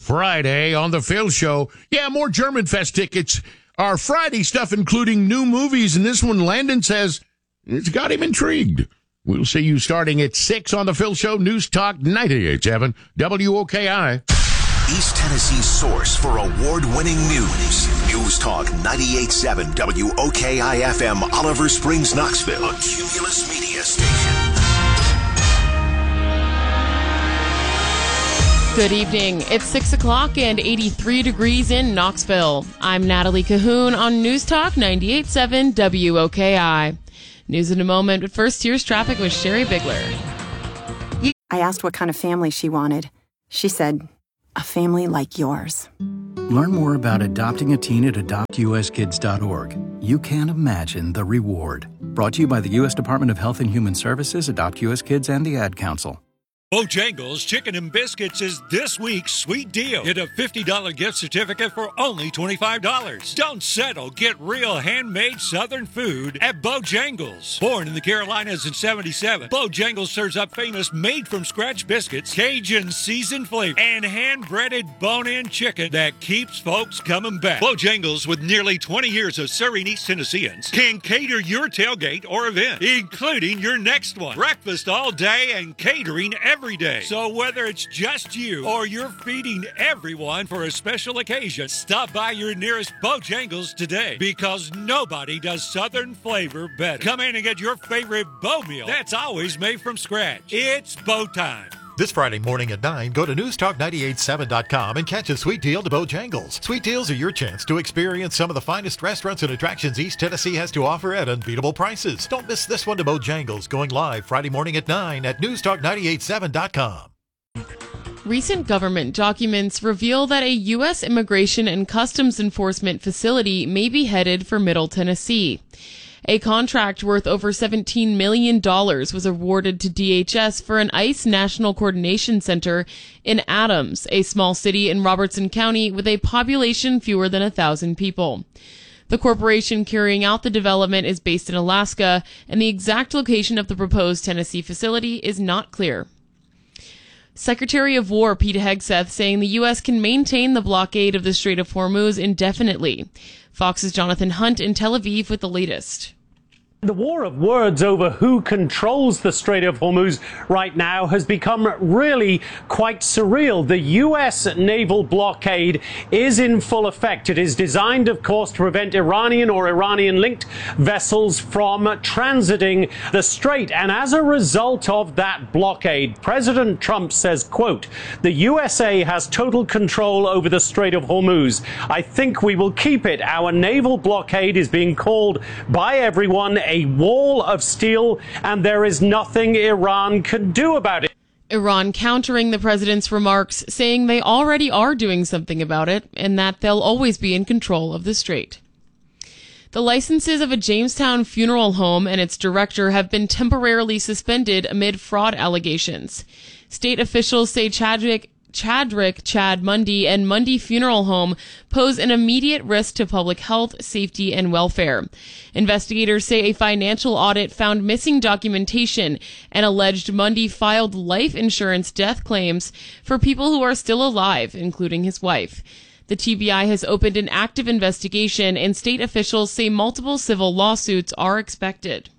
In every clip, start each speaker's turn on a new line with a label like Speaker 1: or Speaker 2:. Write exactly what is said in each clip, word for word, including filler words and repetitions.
Speaker 1: Friday on The Phil Show. Yeah, more German Fest tickets. Our Friday stuff, including new movies, and this one, Landon says, it's got him intrigued. We'll see you starting at six on The Phil Show, News Talk ninety-eight point seven W O K I.
Speaker 2: East Tennessee's source for award-winning news. News Talk ninety-eight point seven W O K I F M, Oliver Springs, Knoxville, a Cumulus Media Station.
Speaker 3: Good evening. It's six o'clock and eighty-three degrees in Knoxville. I'm Natalie Cahoon on News Talk ninety-eight point seven W O K I. News in a moment, but first here's traffic with Sherry Bigler.
Speaker 4: I asked what kind of family she wanted. She said, a family like yours.
Speaker 5: Learn more about adopting a teen at adopt U S kids dot org. You can't imagine the reward. Brought to you by the U S Department of Health and Human Services, Adopt U S Kids, and the Ad Council.
Speaker 6: Bojangles Chicken and Biscuits is this week's sweet deal. Get a fifty dollars gift certificate for only twenty-five dollars. Don't settle. Get real handmade Southern food at Bojangles. Born in the Carolinas in seventy-seven, Bojangles serves up famous made-from-scratch biscuits, Cajun seasoned flavor, and hand-breaded bone-in chicken that keeps folks coming back. Bojangles, with nearly twenty years of serving East Tennesseans, can cater your tailgate or event, including your next one. Breakfast all day and catering every Every day. So whether it's just you or you're feeding everyone for a special occasion, stop by your nearest Bojangles today, because nobody does Southern flavor better. Come in and get your favorite Bo meal that's always made from scratch. It's Bo time.
Speaker 7: This Friday morning at nine, go to news talk nine eight seven dot com and catch a sweet deal to Bojangles. Sweet deals are your chance to experience some of the finest restaurants and attractions East Tennessee has to offer at unbeatable prices. Don't miss this one to Bojangles, going live Friday morning at nine at news talk nine eight seven dot com.
Speaker 3: Recent government documents reveal that a U S Immigration and Customs Enforcement facility may be headed for Middle Tennessee. A contract worth over seventeen million dollars was awarded to D H S for an ICE National Coordination Center in Adams, a small city in Robertson County with a population fewer than a thousand people. The corporation carrying out the development is based in Alaska, and the exact location of the proposed Tennessee facility is not clear. Secretary of War Pete Hegseth saying the U S can maintain the blockade of the Strait of Hormuz indefinitely. Fox's Jonathan Hunt in Tel Aviv with the latest.
Speaker 8: The war of words over who controls the Strait of Hormuz right now has become really quite surreal. The U S naval blockade is in full effect. It is designed, of course, to prevent Iranian or Iranian-linked vessels from transiting the strait. And as a result of that blockade, President Trump says, quote, the U S A has total control over the Strait of Hormuz. I think we will keep it. Our naval blockade is being called by everyone a wall of steel, and there is nothing Iran can do about it.
Speaker 3: Iran countering the president's remarks, saying they already are doing something about it and that they'll always be in control of the strait. The licenses of a Jamestown funeral home and its director have been temporarily suspended amid fraud allegations. State officials say Chadwick Chadrick Chad Mundy and Mundy Funeral Home pose an immediate risk to public health, safety, and welfare. Investigators say a financial audit found missing documentation and alleged Mundy filed life insurance death claims for people who are still alive, including his wife. The T B I has opened an active investigation, and state officials say multiple civil lawsuits are expected.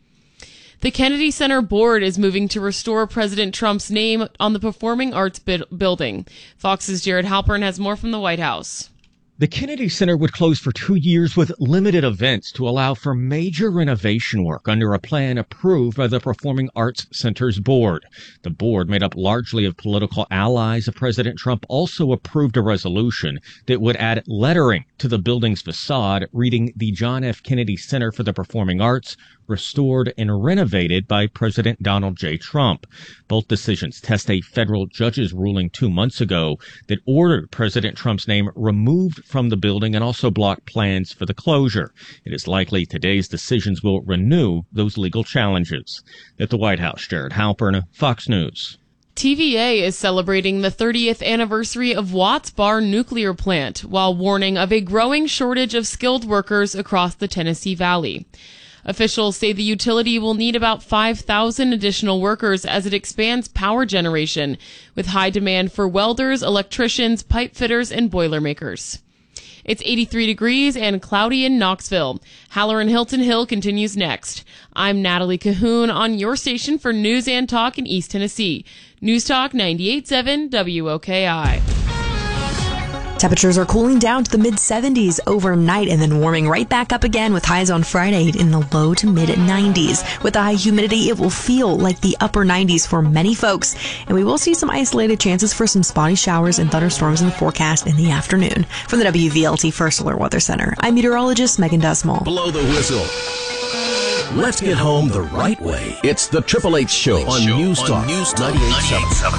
Speaker 3: The Kennedy Center Board is moving to restore President Trump's name on the Performing Arts bu- building. Fox's Jared Halpern has more from the White House.
Speaker 9: The Kennedy Center would close for two years with limited events to allow for major renovation work under a plan approved by the Performing Arts Center's board. The board, made up largely of political allies of President Trump, also approved a resolution that would add lettering to the building's facade reading the John F. Kennedy Center for the Performing Arts, restored and renovated by President Donald J. Trump. Both decisions test a federal judge's ruling two months ago that ordered President Trump's name removed from the building and also blocked plans for the closure. It is likely today's decisions will renew those legal challenges. At the White House, Jared Halpern, Fox News.
Speaker 3: T V A is celebrating the thirtieth anniversary of Watts Bar Nuclear Plant while warning of a growing shortage of skilled workers across the Tennessee Valley. Officials say the utility will need about five thousand additional workers as it expands power generation, with high demand for welders, electricians, pipe fitters, and boilermakers. It's eighty-three degrees and cloudy in Knoxville. Halloran Hilton Hill continues next. I'm Natalie Cahoon on your station for news and talk in East Tennessee. News Talk ninety-eight point seven W O K I.
Speaker 10: Temperatures are cooling down to the mid seventies overnight and then warming right back up again with highs on Friday in the low to mid nineties. With the high humidity, it will feel like the upper nineties for many folks, and we will see some isolated chances for some spotty showers and thunderstorms in the forecast in the afternoon. From the W V L T First Alert Weather Center, I'm meteorologist Megan Desmall.
Speaker 11: Blow the whistle. Let's get home the right way. It's the Triple H Show on News Talk ninety-eight point seven.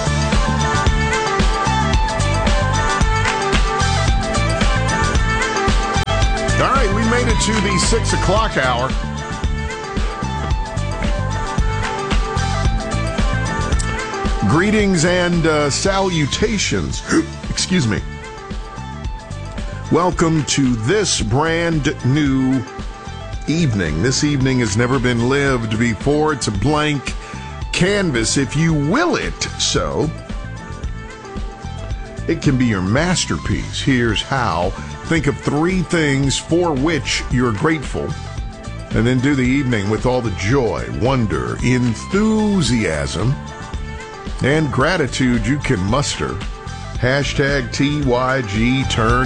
Speaker 1: All right, we made it to the six o'clock hour. Greetings and uh, salutations. Excuse me. Welcome to this brand new evening. This evening has never been lived before. It's a blank canvas, if you will it so. It can be your masterpiece. Here's how. Think of three things for which you're grateful, and then do the evening with all the joy, wonder, enthusiasm, and gratitude you can muster. Hashtag T Y G turn